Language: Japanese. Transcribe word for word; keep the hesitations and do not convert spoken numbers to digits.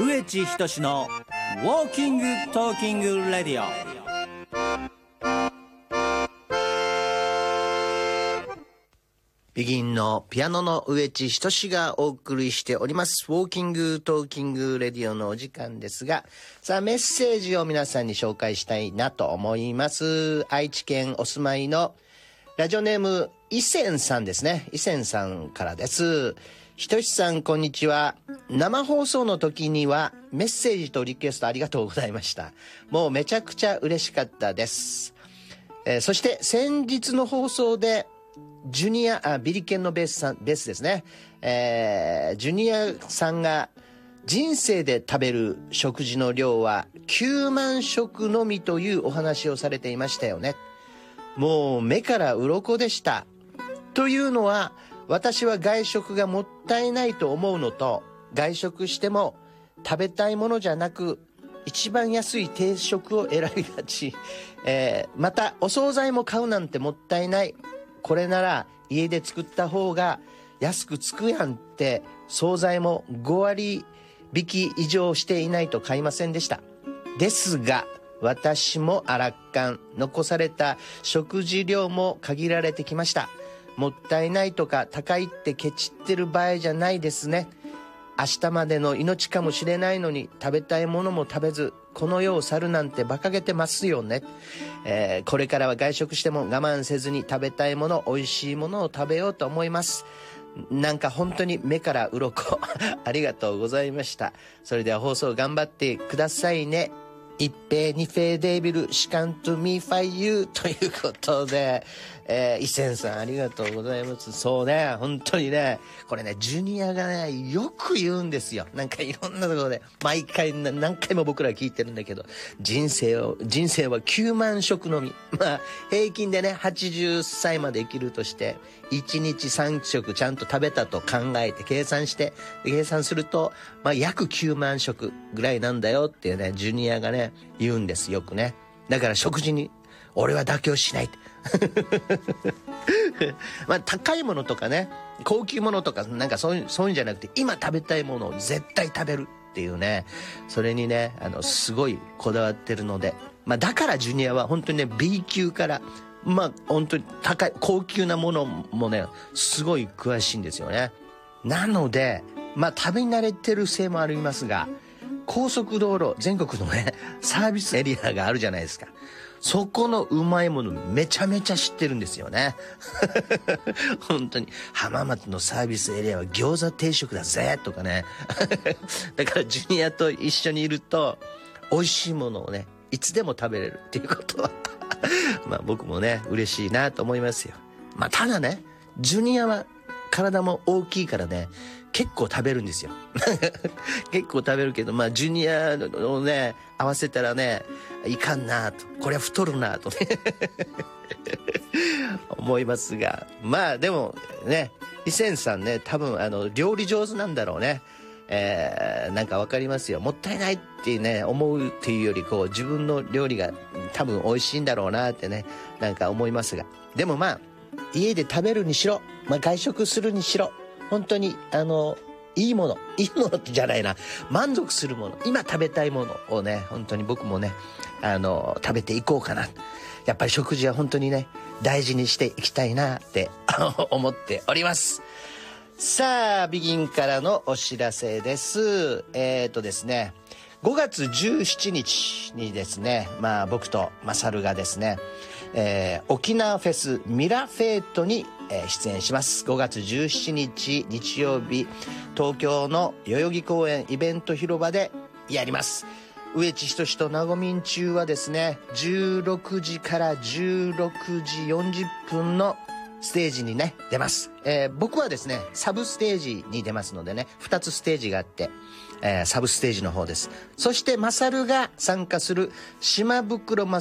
上地仁のウォーキングトーキングレディオ。 ビギンのピアノの上地仁がお送りしておりますウォーキングトーキングレディオのお時間ですが、さあメッセージを皆さんに紹介したいなと思います。愛知県お住まいのラジオネーム伊仙さんですね。伊仙さんからです。ひとしさん、こんにちは。生放送の時にはメッセージとリクエストありがとうございました。もうめちゃくちゃ嬉しかったです。えー、そして先日の放送でジュニアあビリケンのベースさんベースですね、えー、ジュニアさんが人生で食べる食事の量はきゅうまん食のみというお話をされていましたよね。もう目から鱗でした。というのは、私は外食がもったいないと思うのと、外食しても食べたいものじゃなく一番安い定食を選びがち、えー、またお惣菜も買うなんてもったいない。これなら家で作った方が安くつくやんって、惣菜もごわり引き以上していないと買いませんでした。ですが私もアラッカン、残された食事量も限られてきました。もったいないとか高いってケチってる場合じゃないですね。明日までの命かもしれないのに食べたいものも食べずこの世を去るなんて馬鹿げてますよね。えー、これからは外食しても我慢せずに食べたいもの、美味しいものを食べようと思います。なんか本当に目から鱗ありがとうございました。それでは放送頑張ってくださいね。一平二平デービルシカントミーファイユーということで、えー、伊仙さんありがとうございます。そうね、本当にね、これね、ジュニアがね、よく言うんですよ。なんかいろんなところで、毎回何回も僕ら聞いてるんだけど、人生を、人生はきゅうまん食のみ。まあ、平均でね、はちじゅっさいまで生きるとして、いちにちさん食ちゃんと食べたと考えて計算して、計算すると、まあ、約きゅうまん食ぐらいなんだよっていうね、ジュニアがね、言うんです、よくね。だから食事に、俺は妥協しないって。まあ高いものとかね、高級ものとかなんかそういうそういうんじゃなくて、今食べたいものを絶対食べるっていうね、それにね、あのすごいこだわってるので、まあだからジュニアは本当にね B 級からまあ本当に高い高級なものもねすごい詳しいんですよね。なのでまあ食べ慣れてるせいもありますが、高速道路全国のねサービスエリアがあるじゃないですか。そこのうまいものめちゃめちゃ知ってるんですよね。本当に浜松のサービスエリアは餃子定食だぜとかね。だからジュニアと一緒にいると美味しいものをねいつでも食べれるっていうことはまあ僕もね嬉しいなと思いますよ。まあただね、ジュニアは体も大きいからね結構食べるんですよ。結構食べるけど、まあジュニアをね合わせたらねいかんなと、これは太るなとね思いますが、まあでもね、伊仙さんね多分あの料理上手なんだろうね。えー、なんかわかりますよ。もったいないってね思うっていうより、こう自分の料理が多分美味しいんだろうなってね、なんか思いますが、でもまあ家で食べるにしろ、まあ、外食するにしろ、本当にあのいいもの、いいものってじゃないな、満足するもの、今食べたいものをね本当に僕もねあの食べていこうかな。やっぱり食事は本当にね大事にしていきたいなって思っております。さあビギンからのお知らせです。えーとですねごがつじゅうしちにちにですね、まあ僕とマサルがですね、えー、沖縄フェスミラフェートに、えー、出演します。ごがつじゅうしちにち日曜日、東京の代々木公園イベント広場でやります。上地仁となごみん中はですね、じゅうろくじからじゅうろくじよんじゅっぷんのステージにね出ます。えー、僕はですねサブステージに出ますのでね、ふたつステージがあって、えー、サブステージの方です。そしてマサルが参加する島袋